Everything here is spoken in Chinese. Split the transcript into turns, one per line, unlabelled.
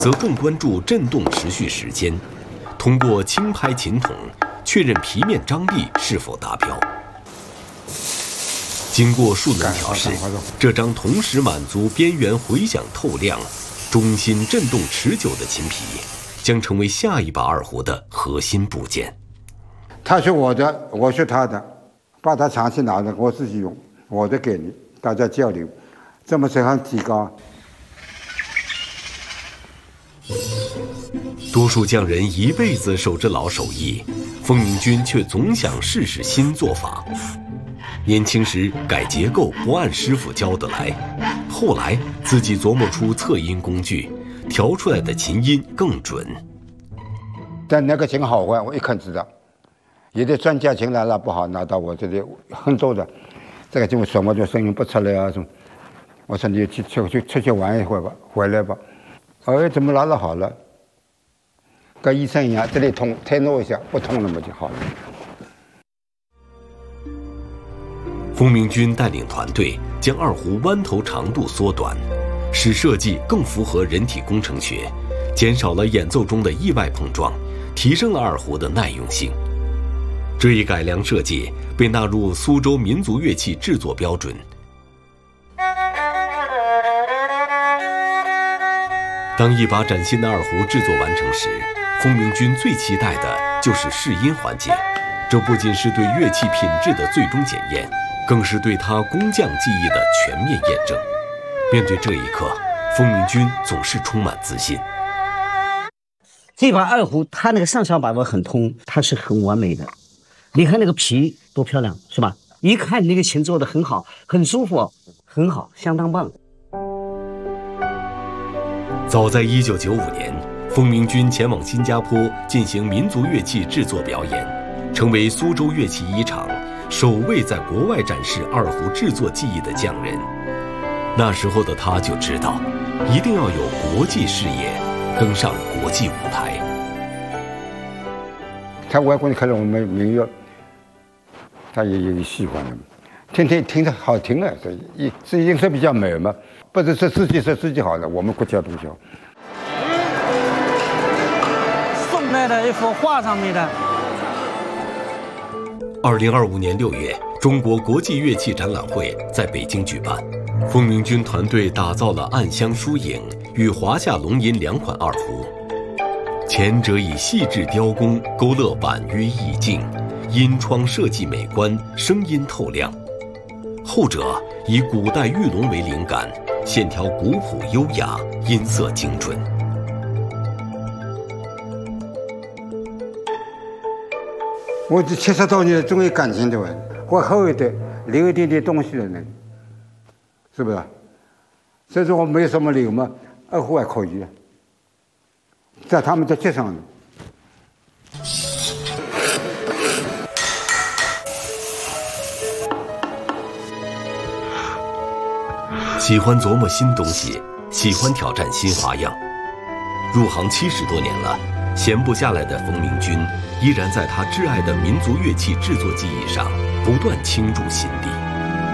则更关注振动持续时间，通过轻拍琴筒确认皮面张力是否达标。经过数轮调试，这张同时满足边缘回响透亮、中心振动持久的琴皮，将成为下一把二胡的核心部件。
他是我的，我是他的，把它长期拿着，我自己用，我的给你，大家交流，这么才能提高。
多数匠人一辈子守着老手艺，封明君却总想试试新做法。年轻时改结构不按师傅教得来，后来自己琢磨出测音工具，调出来的琴音更准。
但那个琴好坏，我一看知道。有的专家琴来了不好，拿到我这里很多的，这个就什么就声音不出来啊什么。我说你出去玩一会儿吧，回来吧。哎，怎么拿了好了？跟医生一样，这里痛，推挪一下，不痛了嘛就好了。
封明君带领团队将二胡弯头长度缩短，使设计更符合人体工程学，减少了演奏中的意外碰撞，提升了二胡的耐用性。这一改良设计被纳入苏州民族乐器制作标准。当一把崭新的二胡制作完成时，封明君最期待的就是试音环节。这不仅是对乐器品质的最终检验，更是对他工匠技艺的全面验证。面对这一刻，封明君总是充满自信。
这把二胡，它那个上下把位很通，它是很完美的。你看那个皮多漂亮，是吧？一看那个琴做得很好，很舒服，很好，相当棒。
早在1995年，封明君前往新加坡进行民族乐器制作表演，成为苏州乐器一厂首位在国外展示二胡制作技艺的匠人。那时候的他就知道，一定要有国际视野，登上国际舞台。
他外国人看到我们民乐，他也喜欢的，听着好听啊，这音色比较美嘛，不是说自己好的，我们国家不行。
宋代的一幅画上面的。
2025年6月，中国国际乐器展览会在北京举办，封明君团队打造了暗香疏影与华夏龙吟两款二胡。前者以细致雕工勾勒婉约意境，音窗设计美观，声音透亮；后者以古代玉龙为灵感，线条古朴优雅，音色精准。
我这70多年终于感情的人，我后一代留一点点东西的人，是不是？所以说我没有什么留嘛，二胡还可以，在他们在街上。
喜欢琢磨新东西，喜欢挑战新花样。入行70多年了，闲不下来的封明君依然在他挚爱的民族乐器制作技艺上不断倾注心力。